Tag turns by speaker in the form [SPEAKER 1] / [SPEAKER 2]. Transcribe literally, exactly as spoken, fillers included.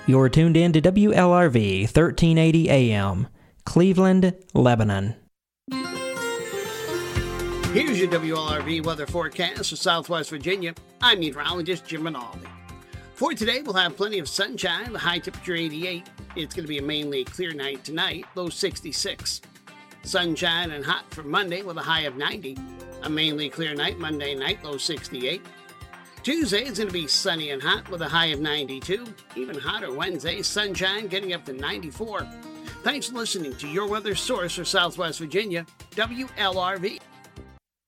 [SPEAKER 1] You're tuned in to W L R V thirteen eighty A M, Cleveland, Lebanon.
[SPEAKER 2] Here's your W L R V weather forecast for Southwest Virginia. I'm meteorologist Jim Rinaldi. For today, we'll have plenty of sunshine, the high temperature eighty-eight. It's going to be a mainly clear night tonight, low sixty-six. Sunshine and hot for Monday with a high of ninety. A mainly clear night Monday night, low sixty-eight. Tuesday is going to be sunny and hot with a high of ninety-two. Even hotter Wednesday, sunshine getting up to ninety-four. Thanks for listening to your weather source for Southwest Virginia, W L R V.